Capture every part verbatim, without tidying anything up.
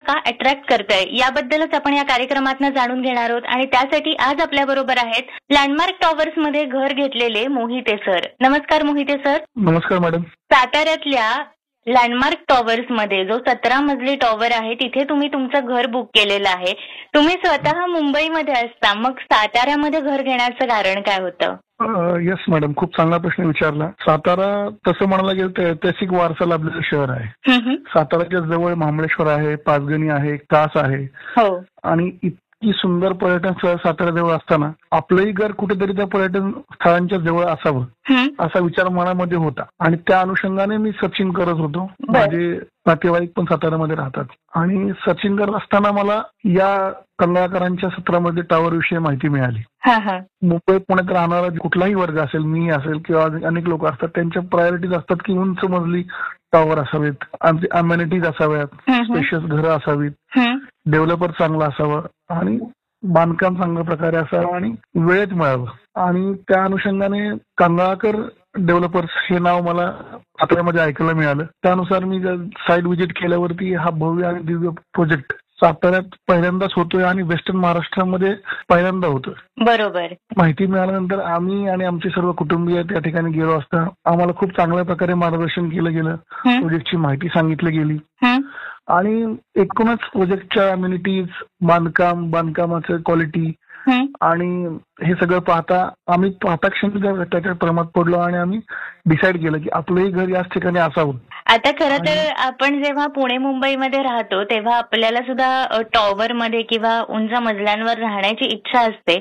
का अट्रॅक्ट करतंय याबद्दलच आपण या कार्यक्रमातनं जाणून घेणार आहोत आणि त्यासाठी आज आपल्या बरोबर आहेत लँडमार्क टॉवर्स मध्ये घर घेतलेले मोहिते सर. नमस्कार मोहिते सर. नमस्कार मॅडम. साताऱ्यातल्या लँडमार्क टॉवर्स मध्ये जो सतरा मजली टॉवर आहे तिथे तुम्ही तुमचं घर बुक केलेलं आहे. तुम्ही स्वतः मुंबईमध्ये असता, मग साताऱ्यामध्ये घर घेण्याचं कारण काय होतं? येस मॅडम, खूप चांगला प्रश्न विचारला. सातारा तसं म्हणायला गेलं तर ऐतिहासिक वारसा लाभलेलं शहर आहे. साताराच्या जवळ महाबळेश्वर आहे, पाचगणी आहे, कास आहे आणि इतकी सुंदर पर्यटन स्थळ साताऱ्याजवळ असताना आपलंही घर कुठेतरी त्या पर्यटन स्थळांच्या जवळ असावं असा विचार मनामध्ये होता आणि त्या अनुषंगाने मी सर्चिंग करत होतो. माझे नातेवाईक पण साताऱ्यामध्ये राहतात आणि सर्चिंग करत असताना मला या कंगळाकरांच्या सत्रामध्ये टॉवर विषयी माहिती मिळाली. मुंबई पुण्यात राहणारा कुठलाही वर्ग असेल, मी असेल किंवा अनेक लोक असतात, त्यांच्या प्रायोरिटीज असतात की उंच मजली टॉवर असावेत, अम्युनिटीज असाव्यात, स्पेशियस घरं असावीत, डेव्हलपर चांगला असावं आणि बांधकाम चांगल्या प्रकारे असावं आणि वेळेत मिळावं. आणि त्या अनुषंगाने कंगळाकर डेव्हलपर्स हे नाव मला साताऱ्यामध्ये ऐकायला मिळालं. त्यानुसार मी साईट व्हिजिट केल्यावरती हा भव्य आणि दिव्य प्रोजेक्ट साताऱ्यात पहिल्यांदाच होतोय आणि वेस्टर्न महाराष्ट्रामध्ये पहिल्यांदा होतोय. बरोबर. माहिती मिळाल्यानंतर आम्ही आणि आमचे सर्व कुटुंबीय त्या ठिकाणी गेलो असता आम्हाला खूप चांगल्या प्रकारे मार्गदर्शन केलं गेलं, प्रोजेक्टची माहिती सांगितली गेली आणि एकूणच प्रोजेक्टच्या अम्युनिटीज, बांधकाम, बांधकामाचं क्वालिटी आणि हे सगळं पाहता आम्ही पाहता क्षणी त्याच्या प्रमाणात पडलो आणि आम्ही डिसाईड केलं की आपलंही घर याच ठिकाणी असावं. आता खरं तर आपण जेव्हा पुणे मुंबईमध्ये राहतो तेव्हा आपल्याला सुद्धा टॉवर मध्ये किंवा उंच मजल्यांवर राहण्याची इच्छा असते,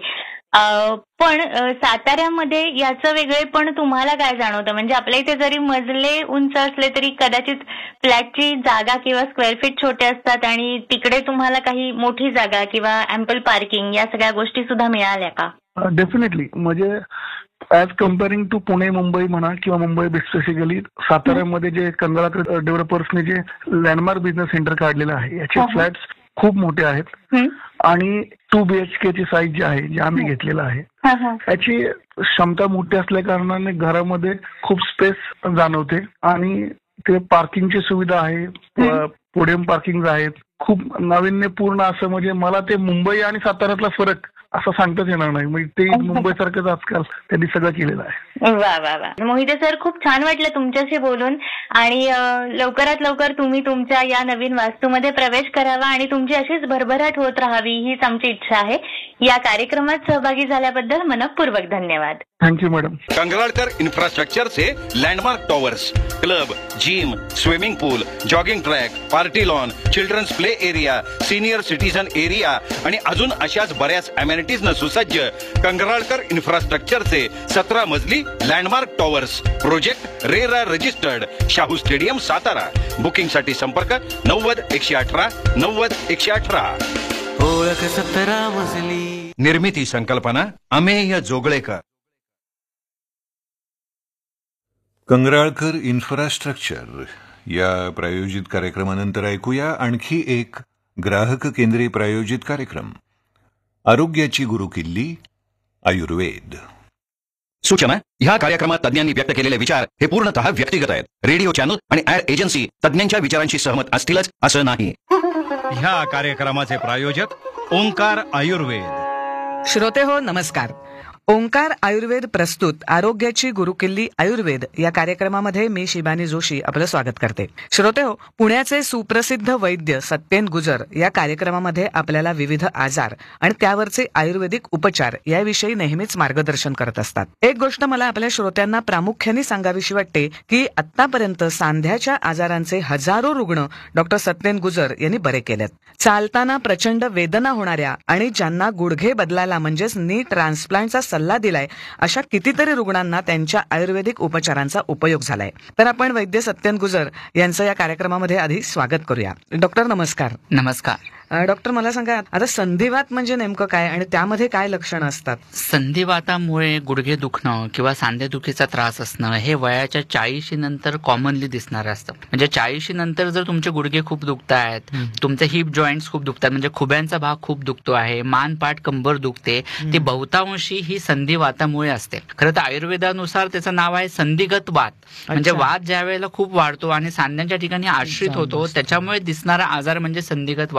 पण साताऱ्यामध्ये याचं वेगळेपण तुम्हाला काय जाणवतं? म्हणजे आपल्या इथे जरी मजले उंच असले तरी कदाचित फ्लॅटची जागा किंवा स्क्वेअर फीट छोटे असतात आणि तिकडे तुम्हाला काही मोठी जागा किंवा अँपल पार्किंग या सगळ्या गोष्टी सुद्धा मिळाल्या का? डेफिनेटली. म्हणजे as comparing to Pune Mumbai म्हणा किंवा मुंबई स्पेसिफिकली साताऱ्यामध्ये जे कंगळाकर डेव्हलपर्सने जे लँडमार्क बिझनेस सेंटर काढलेलं आहे याचे फ्लॅट्स खूप मोठे आहेत आणि टू बीएचके ची साईज जी आहे, जे आम्ही घेतलेलं आहे, याची क्षमता मोठी असल्या कारणाने घरामध्ये खूप स्पेस जाणवते आणि ते पार्किंगची सुविधा आहे, पोडियम पार्किंग आहेत, खूप नाविन्यपूर्ण असं. म्हणजे मला ते मुंबई आणि साताऱ्यातला फरक असं सांगताच येणार नाही. म्हणजे ते मुंबईसारखंच आजकाल त्यांनी सगळं केलेलं आहे. वा वा वा मोहिते सर, खूप छान वाटलं तुमच्याशी बोलून आणि लवकरात लवकर तुम्ही तुमच्या या नवीन वास्तूमध्ये प्रवेश करावा आणि तुमची अशीच भरभराट होत राहावी हीच आमची इच्छा आहे. या कार्यक्रमात सहभागी झाल्याबद्दल मनपूर्वक धन्यवाद. Thank you madam. कंगराळकर इन्फ्रास्ट्रक्चरचे landmark towers, club, gym, swimming पूल, jogging track, party lawn, children's play area, senior citizen area आणि अजून अशाच बऱ्याच अमेनिटीज न सुसज्ज कंगराळकर इन्फ्रास्ट्रक्चरचे सतरा मजली landmark towers project RERA registered, Shahu stadium, Satara. Booking साठी संपर्क नव्वद एकशे अठरा नव्वद एकशे अठरा. ओळख सतरा मजली. निर्मिती संकल्पना अमेय जोगळेकर. कंगराळकर इन्फ्रास्ट्रक्चर या प्रायोजित कार्यक्रमानंतर ऐकूया आणखी एक ग्राहक केंद्री प्रायोजित कार्यक्रम, आरोग्याची गुरुकिल्ली आयुर्वेद. सूचना: ह्या कार्यक्रमात तज्ञांनी व्यक्त केलेले विचार हे पूर्णतः व्यक्तिगत आहेत. रेडिओ चॅनल आणि ऍड एजन्सी तज्ञांच्या विचारांशी सहमत असतीलच असं नाही. ह्या कार्यक्रमाचे प्रायोजक ओंकार आयुर्वेद. श्रोते हो, नमस्कार. ओंकार आयुर्वेद प्रस्तुत आरोग्याची गुरुकिल्ली आयुर्वेद या कार्यक्रमामध्ये मी शिबानी जोशी आपलं स्वागत करते. श्रोते हो, पुण्याचे सुप्रसिद्ध वैद्य सत्येन गुजर या कार्यक्रमामध्ये आपल्याला विविध आजार आणि त्यावरचे आयुर्वेदिक उपचार याविषयी नेहमीच मार्गदर्शन करत असतात. एक गोष्ट मला आपल्या श्रोत्यांना प्रामुख्याने सांगावीशी वाटते की आतापर्यंत सांध्याच्या आजारांचे हजारो रुग्ण डॉक्टर सत्येन गुजर यांनी बरे केलेत. चालताना प्रचंड वेदना होणाऱ्या आणि ज्यांना गुडघे बदलायला म्हणजेच नी ट्रान्सप्लांटचा सल्ला दिलाय अशा कितीतरी रुग्णांना त्यांच्या आयुर्वेदिक उपचारांचा उपयोग झालाय. तर आपण वैद्य सत्येन गुजर यांचं या कार्यक्रमामध्ये आधी स्वागत करूया. डॉक्टर नमस्कार. नमस्कार. डॉक्टर, मला सांगा, आता संधिवात म्हणजे नेमकं काय आणि त्यामध्ये काय लक्षणं असतात? संधिवातामुळे गुडघे दुखणं किंवा सांधेदुखीचा त्रास असणं हे वयाच्या चाळीशी नंतर कॉमनली दिसणारं असतं. म्हणजे चाळीशी नंतर जर तुमचे गुडघे खूप दुखतायत, तुमचे हिप जॉईंट्स खूप दुखतात, म्हणजे खुब्यांचा भाग खूप दुखतो आहे, मान पाठ कंबर दुखते, ती बहुतांशी ही संधिवातामुळे असते. खरं तर आयुर्वेदानुसार त्याचं नाव आहे संधिगत वात. म्हणजे वात ज्या वेळेला खूप वाढतो आणि सांध्यांच्या ठिकाणी आश्रित होतो त्याच्यामुळे दिसणारा आजार म्हणजे संधिगत